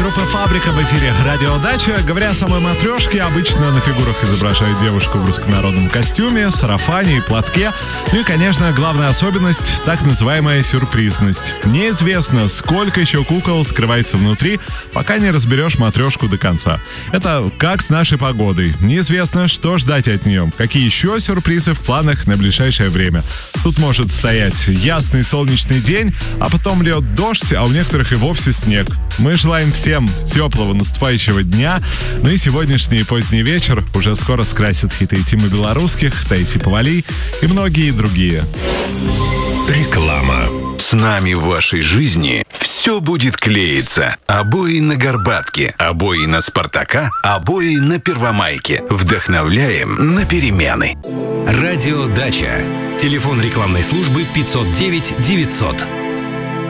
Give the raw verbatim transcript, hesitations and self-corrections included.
Группа «Фабрика» в эфире «Радио Дача». Говоря о самой матрешке, обычно на фигурах изображают девушку в руссконародном костюме, сарафане и платке. Ну и, конечно, главная особенность — так называемая сюрпризность. Неизвестно, сколько еще кукол скрывается внутри, пока не разберешь матрешку до конца. Это как с нашей погодой. Неизвестно, что ждать от нее. Какие еще сюрпризы в планах на ближайшее время. Тут может стоять ясный солнечный день, а потом льет дождь, а у некоторых и вовсе снег. Мы желаем всем теплого наступающего дня. Ну и сегодняшний поздний вечер уже скоро скрасит хиты Тимы Белорусских, Таисии Повалий и многие другие. Реклама. С нами в вашей жизни все будет клеиться. Обои на Горбатке, обои на Спартака, обои на Первомайке. Вдохновляем на перемены. Радио Дача. Телефон рекламной службы пятьсот девять девятьсот.